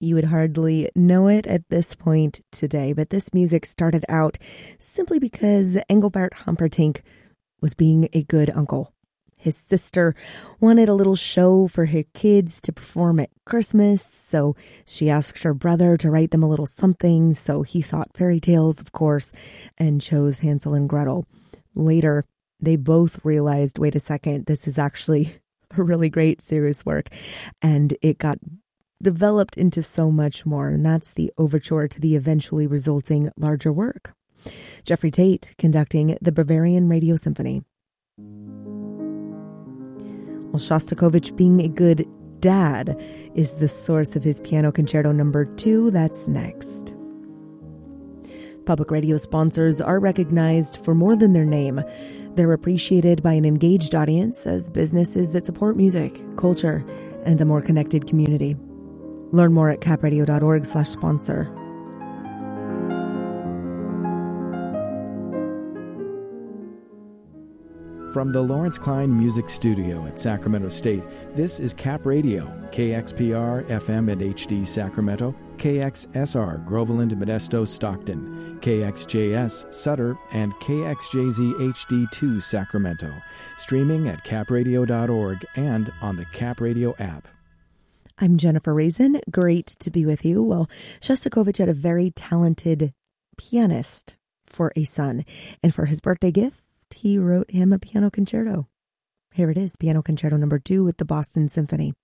You would hardly know it at this point today, but this music started out simply because Engelbert Humperdinck was being a good uncle. His sister wanted a little show for her kids to perform at Christmas, so she asked her brother to write them a little something, so he thought fairy tales, of course, and chose Hansel and Gretel. Later, they both realized, wait a second, this is actually a really great, serious work, and it got developed into so much more, and that's the overture to the eventually resulting larger work. Jeffrey Tate conducting the Bavarian Radio Symphony. Well, Shostakovich being a good dad is the source of his Piano Concerto No. 2. That's next. Public radio sponsors are recognized for more than their name. They're appreciated by an engaged audience as businesses that support music, culture, and a more connected community. Learn more at capradio.org/sponsor. From the Lawrence Klein Music Studio at Sacramento State, this is Cap Radio, KXPR FM and HD Sacramento, KXSR Groveland, Modesto, Stockton, KXJS Sutter, and KXJZ HD2 Sacramento. Streaming at capradio.org and on the Cap Radio app. I'm Jennifer Raisin. Great to be with you. Well, Shostakovich had a very talented pianist for a son, and for his birthday gift, he wrote him a piano concerto. Here it is, Piano Concerto No. 2 with the Boston Symphony.